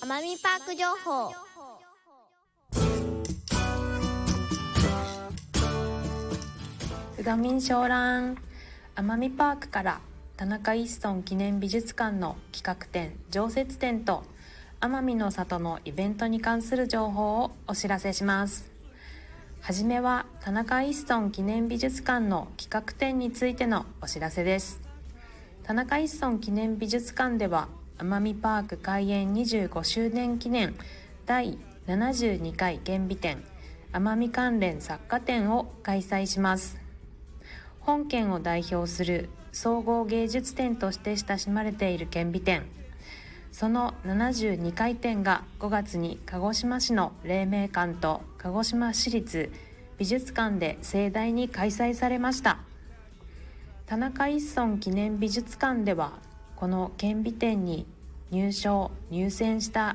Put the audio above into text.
奄美パーク情報。 宇賀民湘南奄美パークから田中一村記念美術館の企画展常設展と奄美の里のイベントに関する情報をお知らせします。はじめは田中一村記念美術館の企画展についてのお知らせです。田中一村記念美術館では奄美パーク開園25周年記念第72回顕微展奄美関連作家展を開催します。本県を代表する総合芸術展として親しまれている顕微展、その72回展が5月に鹿児島市の黎明館と鹿児島市立美術館で盛大に開催されました。田中一村記念美術館ではこの顕微展に入選した